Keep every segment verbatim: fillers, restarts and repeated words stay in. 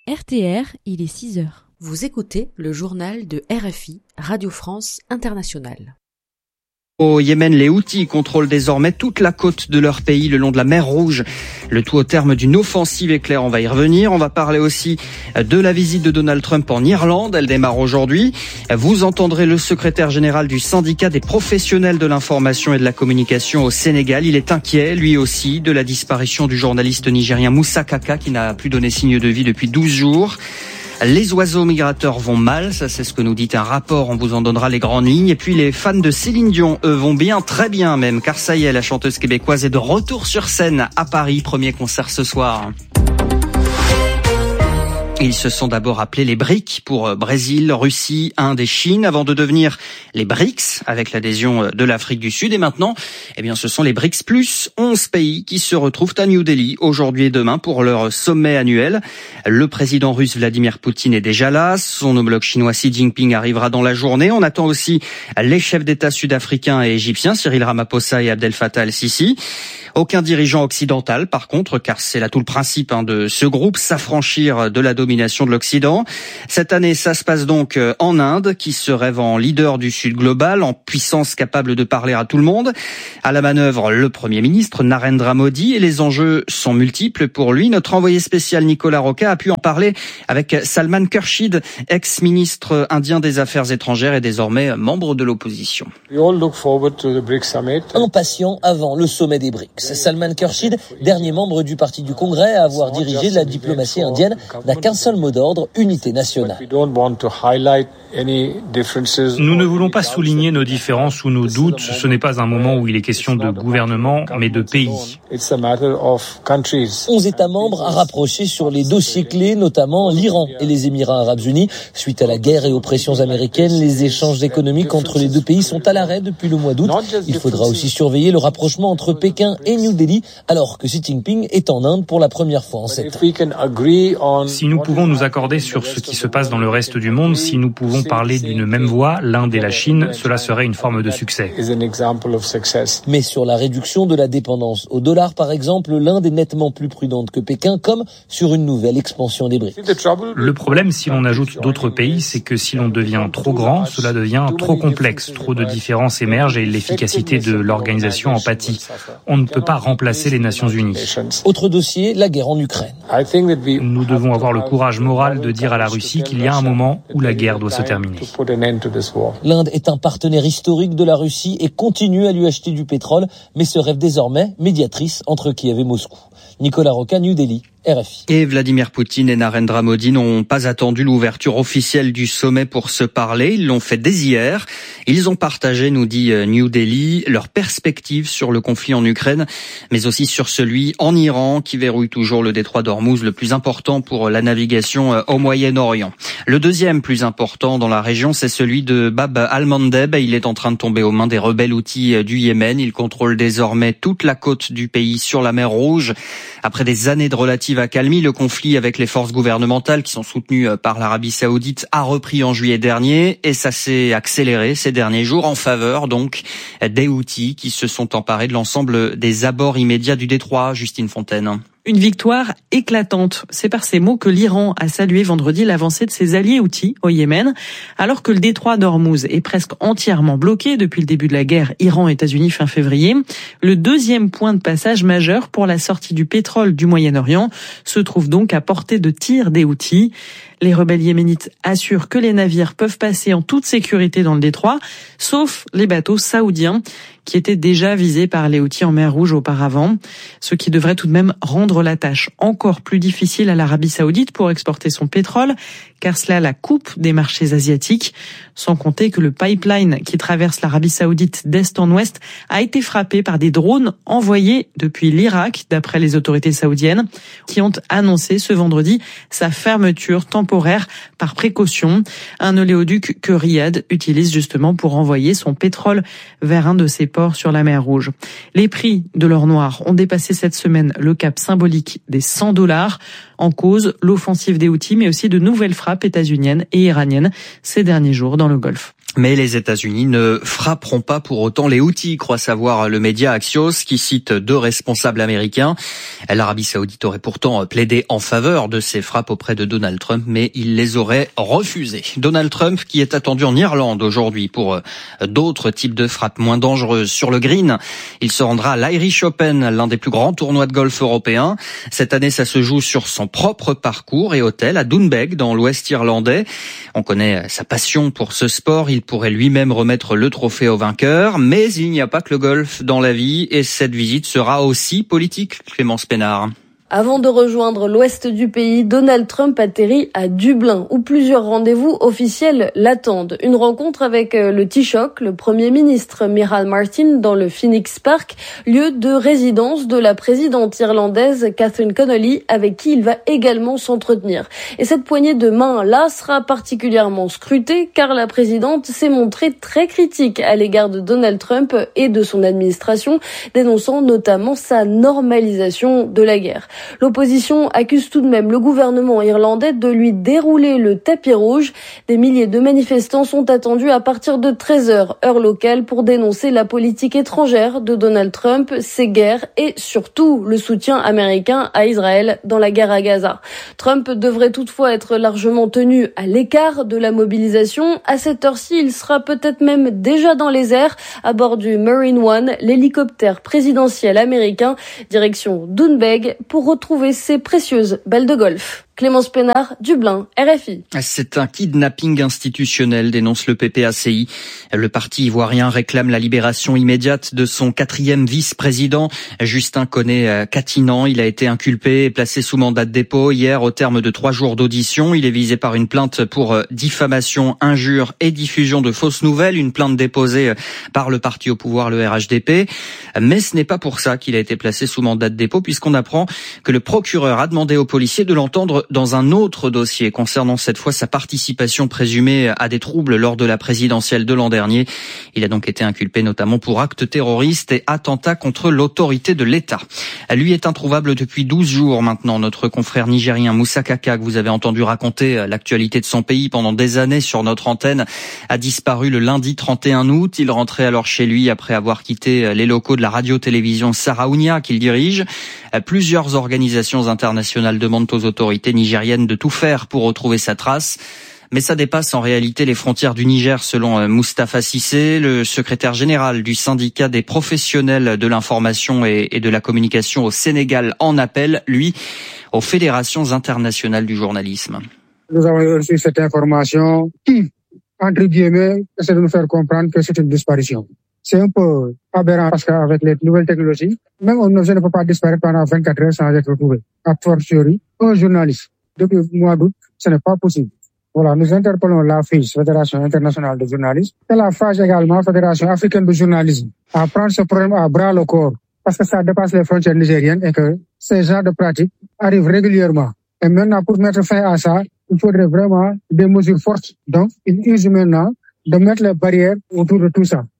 R T R, il est six heures. Vous écoutez le journal de R F I, Radio France Internationale. Au Yémen, les Houthis contrôlent désormais toute la côte de leur pays le long de la mer Rouge. Le tout au terme d'une offensive éclair, on va y revenir. On va parler aussi de la visite de Donald Trump en Irlande. Elle démarre aujourd'hui. Vous entendrez le secrétaire général du syndicat des professionnels de l'information et de la communication au Sénégal. Il est inquiet, lui aussi, de la disparition du journaliste nigérien Moussa Kaka qui n'a plus donné signe de vie depuis douze jours. Les oiseaux migrateurs vont mal, ça c'est ce que nous dit un rapport, on vous en donnera les grandes lignes. Et puis les fans de Céline Dion, eux, vont bien, très bien même, car ça y est, la chanteuse québécoise est de retour sur scène à Paris, premier concert ce soir. Ils se sont d'abord appelés les BRICS pour Brésil, Russie, Inde et Chine avant de devenir les BRICS avec l'adhésion de l'Afrique du Sud. Et maintenant, eh bien, ce sont les BRICS plus onze pays qui se retrouvent à New Delhi aujourd'hui et demain pour leur sommet annuel. Le président russe Vladimir Poutine est déjà là. Son homologue chinois Xi Jinping arrivera dans la journée. On attend aussi les chefs d'État sud-africains et égyptiens, Cyril Ramaphosa et Abdel Fattah el-Sisi. Aucun dirigeant occidental, par contre, car c'est là tout le principe hein, de ce groupe, s'affranchir de la domination de l'Occident. Cette année, ça se passe donc en Inde, qui se rêve en leader du Sud global, en puissance capable de parler à tout le monde. À la manœuvre, le Premier ministre Narendra Modi, et les enjeux sont multiples pour lui. Notre envoyé spécial Nicolas Roca a pu en parler avec Salman Khurshid, ex-ministre indien des Affaires étrangères et désormais membre de l'opposition. Impatient avant le sommet des BRICS. Salman Khurshid, dernier membre du Parti du Congrès à avoir dirigé la diplomatie indienne, n'a qu'un seul mot d'ordre, unité nationale. Nous ne voulons pas souligner nos différences ou nos doutes. Ce n'est pas un moment où il est question de gouvernement, mais de pays. Onze États membres à rapprocher sur les dossiers clés, notamment l'Iran et les Émirats arabes unis. Suite à la guerre et aux pressions américaines, les échanges économiques entre les deux pays sont à l'arrêt depuis le mois d'août. Il faudra aussi surveiller le rapprochement entre Pékin et New Delhi, alors que Xi Jinping est en Inde pour la première fois en sept ans. Si nous pouvons nous accorder sur ce qui se passe dans le reste du monde, si nous pouvons parler d'une même voix, l'Inde et la Chine, cela serait une forme de succès. Mais sur la réduction de la dépendance au dollar, par exemple, l'Inde est nettement plus prudente que Pékin, comme sur une nouvelle expansion des BRICS. Le problème, si l'on ajoute d'autres pays, c'est que si l'on devient trop grand, cela devient trop complexe. Trop de différences émergent et l'efficacité de l'organisation en pâtit. On ne peut pas remplacer les Nations Unies. Autre dossier, la guerre en Ukraine. Nous devons avoir le courage moral de dire à la Russie qu'il y a un moment où la guerre doit se terminer. L'Inde est un partenaire historique de la Russie et continue à lui acheter du pétrole, mais se rêve désormais médiatrice entre Kiev et Moscou. Nicolas Roca, New Delhi. R F I. Et Vladimir Poutine et Narendra Modi n'ont pas attendu l'ouverture officielle du sommet pour se parler. Ils l'ont fait dès hier. Ils ont partagé, nous dit New Delhi, leurs perspectives sur le conflit en Ukraine, mais aussi sur celui en Iran, qui verrouille toujours le détroit d'Ormuz, le plus important pour la navigation au Moyen-Orient. Le deuxième plus important dans la région, c'est celui de Bab al-Mandeb. Il est en train de tomber aux mains des rebelles houthis du Yémen. Il contrôle désormais toute la côte du pays sur la mer Rouge. Après des années de relative accalmie, le conflit avec les forces gouvernementales qui sont soutenues par l'Arabie Saoudite a repris en juillet dernier et ça s'est accéléré ces derniers jours en faveur donc des Houthis qui se sont emparés de l'ensemble des abords immédiats du détroit. Justine Fontaine. Une victoire éclatante. C'est par ces mots que l'Iran a salué vendredi l'avancée de ses alliés houthis au Yémen. Alors que le détroit d'Ormuz est presque entièrement bloqué depuis le début de la guerre Iran-États-Unis fin février, le deuxième point de passage majeur pour la sortie du pétrole du Moyen-Orient se trouve donc à portée de tir des Houthis. Les rebelles yéménites assurent que les navires peuvent passer en toute sécurité dans le détroit, sauf les bateaux saoudiens qui étaient déjà visés par les Houthis en mer Rouge auparavant, ce qui devrait tout de même rendre la tâche encore plus difficile à l'Arabie Saoudite pour exporter son pétrole, car cela la coupe des marchés asiatiques, sans compter que le pipeline qui traverse l'Arabie Saoudite d'est en ouest a été frappé par des drones envoyés depuis l'Irak, d'après les autorités saoudiennes, qui ont annoncé ce vendredi sa fermeture temporaire par précaution, un oléoduc que Riyad utilise justement pour envoyer son pétrole vers un de ses ports sur la mer Rouge. Les prix de l'or noir ont dépassé cette semaine le cap symbolique des cent dollars. En cause, l'offensive des Houthis, mais aussi de nouvelles frappes états-uniennes et iraniennes ces derniers jours dans le Golfe. Mais les États-Unis ne frapperont pas pour autant les Houthis, croit savoir le média Axios, qui cite deux responsables américains. L'Arabie Saoudite aurait pourtant plaidé en faveur de ces frappes auprès de Donald Trump, mais il les aurait refusées. Donald Trump, qui est attendu en Irlande aujourd'hui pour d'autres types de frappes moins dangereuses. Sur le green, il se rendra à l'Irish Open, l'un des plus grands tournois de golf européens. Cette année, ça se joue sur son propre parcours et hôtel à Doonbeg, dans l'Ouest irlandais. On connaît sa passion pour ce sport. Il pourrait lui-même remettre le trophée au vainqueur, mais il n'y a pas que le golf dans la vie et cette visite sera aussi politique, Clémence Pénard. Avant de rejoindre l'ouest du pays, Donald Trump atterrit à Dublin, où plusieurs rendez-vous officiels l'attendent. Une rencontre avec le Taoiseach, le Premier ministre Micheál Martin, dans le Phoenix Park, lieu de résidence de la présidente irlandaise Catherine Connolly, avec qui il va également s'entretenir. Et cette poignée de main-là sera particulièrement scrutée, car la présidente s'est montrée très critique à l'égard de Donald Trump et de son administration, dénonçant notamment sa normalisation de la guerre. L'opposition accuse tout de même le gouvernement irlandais de lui dérouler le tapis rouge. Des milliers de manifestants sont attendus à partir de treize heures, heure locale, pour dénoncer la politique étrangère de Donald Trump, ses guerres et surtout le soutien américain à Israël dans la guerre à Gaza. Trump devrait toutefois être largement tenu à l'écart de la mobilisation. À cette heure-ci, il sera peut-être même déjà dans les airs à bord du Marine One, l'hélicoptère présidentiel américain, direction Doonbeg, pour retrouver ses précieuses balles de golf. Clémence Pénard, Dublin, R F I. C'est un kidnapping institutionnel, dénonce le P P A C I. Le parti ivoirien réclame la libération immédiate de son quatrième vice-président, Justin Koné-Katinan. Il a été inculpé et placé sous mandat de dépôt hier au terme de trois jours d'audition. Il est visé par une plainte pour diffamation, injure et diffusion de fausses nouvelles, une plainte déposée par le parti au pouvoir, le R H D P. Mais ce n'est pas pour ça qu'il a été placé sous mandat de dépôt, puisqu'on apprend que le procureur a demandé aux policiers de l'entendre dans un autre dossier concernant cette fois sa participation présumée à des troubles lors de la présidentielle de l'an dernier. Il a donc été inculpé notamment pour actes terroristes et attentats contre l'autorité de l'État. Lui est introuvable depuis douze jours maintenant. Notre confrère nigérien Moussa Kaka, que vous avez entendu raconter l'actualité de son pays pendant des années sur notre antenne, a disparu le lundi trente et un août. Il rentrait alors chez lui après avoir quitté les locaux de la radio-télévision Saraounia qu'il dirige. Plusieurs organisations internationales demandent aux autorités nigériennes de tout faire pour retrouver sa trace. Mais ça dépasse en réalité les frontières du Niger, selon Moustapha Cissé, le secrétaire général du syndicat des professionnels de l'information et de la communication au Sénégal, en appelle, lui, aux fédérations internationales du journalisme. Nous avons reçu cette information qui, entre guillemets, essaie de nous faire comprendre que c'est une disparition. C'est un peu aberrant parce qu'avec les nouvelles technologies, même un objet ne peut pas disparaître pendant vingt-quatre heures sans être retrouvé. A fortiori, un journaliste, depuis le mois d'août, ce n'est pas possible. Voilà, nous interpellons la F I J, Fédération internationale de journalisme, et la F A J également, Fédération africaine de journalisme, à prendre ce problème à bras le corps, parce que ça dépasse les frontières nigériennes et que ces genres de pratiques arrivent régulièrement. Et maintenant, pour mettre fin à ça, il faudrait vraiment des mesures fortes. Donc, il urge maintenant de mettre les barrières autour de tout ça.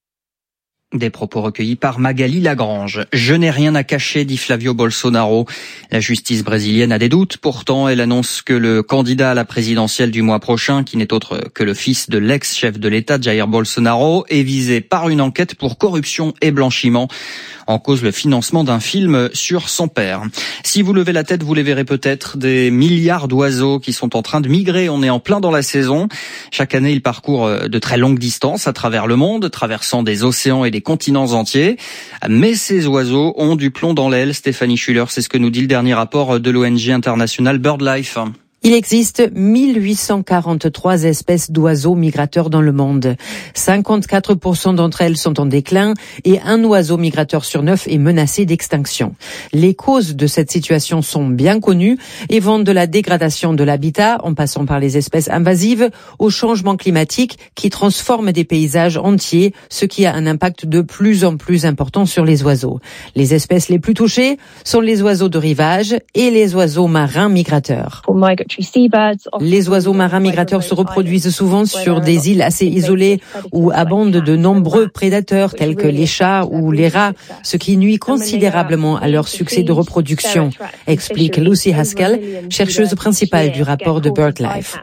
Des propos recueillis par Magali Lagrange. Je n'ai rien à cacher, dit Flavio Bolsonaro. La justice brésilienne a des doutes. Pourtant, elle annonce que le candidat à la présidentielle du mois prochain, qui n'est autre que le fils de l'ex-chef de l'État, Jair Bolsonaro, est visé par une enquête pour corruption et blanchiment. En cause le financement d'un film sur son père. Si vous levez la tête, vous les verrez peut-être, des milliards d'oiseaux qui sont en train de migrer. On est en plein dans la saison. Chaque année, ils parcourent de très longues distances à travers le monde, traversant des océans et des continents entiers. Mais ces oiseaux ont du plomb dans l'aile. Stéphanie Schuller, c'est ce que nous dit le dernier rapport de l'O N G international BirdLife. Il existe mille huit cent quarante-trois espèces d'oiseaux migrateurs dans le monde. cinquante-quatre pour cent d'entre elles sont en déclin et un oiseau migrateur sur neuf est menacé d'extinction. Les causes de cette situation sont bien connues et vont de la dégradation de l'habitat, en passant par les espèces invasives, au changement climatique qui transforme des paysages entiers, ce qui a un impact de plus en plus important sur les oiseaux. Les espèces les plus touchées sont les oiseaux de rivage et les oiseaux marins migrateurs. Les oiseaux marins migrateurs se reproduisent souvent sur des îles assez isolées où abondent de nombreux prédateurs tels que les chats ou les rats, ce qui nuit considérablement à leur succès de reproduction, explique Lucy Haskell, chercheuse principale du rapport de BirdLife.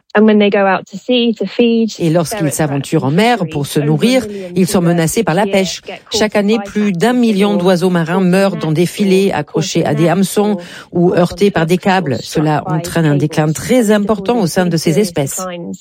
Et lorsqu'ils s'aventurent en mer pour se nourrir, ils sont menacés par la pêche. Chaque année, plus d'un million d'oiseaux marins meurent dans des filets accrochés à des hameçons ou heurtés par des câbles. Cela entraîne un déclin très important au sein de ces espèces.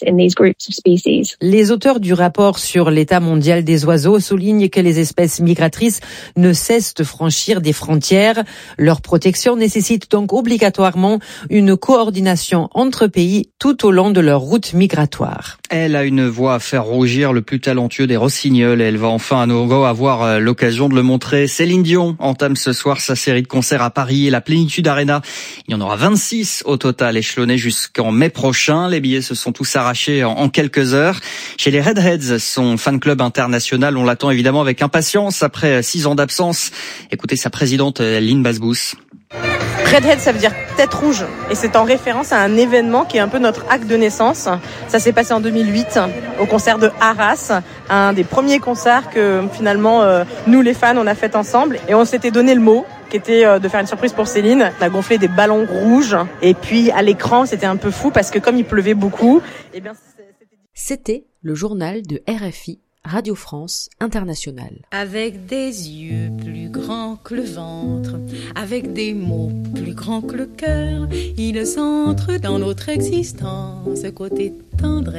Les auteurs du rapport sur l'état mondial des oiseaux soulignent que les espèces migratrices ne cessent de franchir des frontières. Leur protection nécessite donc obligatoirement une coordination entre pays tout au long de leur route migratoire. Elle a une voix à faire rougir le plus talentueux des rossignols et elle va enfin à nouveau avoir l'occasion de le montrer. Céline Dion entame ce soir sa série de concerts à Paris et la Plénitude Arena. Il y en aura vingt-six au total échelonnés jusqu'en mai prochain. Les billets se sont tous arrachés en, en quelques heures. Chez les Redheads, son fan club international, on l'attend évidemment avec impatience après six ans d'absence. Écoutez sa présidente Lynn Basbous. Redhead, ça veut dire tête rouge et c'est en référence à un événement qui est un peu notre acte de naissance. Ça s'est passé en deux mille huit au concert de Arras, un des premiers concerts que finalement euh, nous les fans on a fait ensemble et on s'était donné le mot qui était euh, de faire une surprise pour Céline. On a gonflé des ballons rouges et puis à l'écran c'était un peu fou parce que comme il pleuvait beaucoup, eh bien c'était le journal de R F I Radio France Internationale. Avec des yeux plus grands que le ventre, avec des mots plus grands que le cœur, ils entrent dans notre existence, côté tendresse.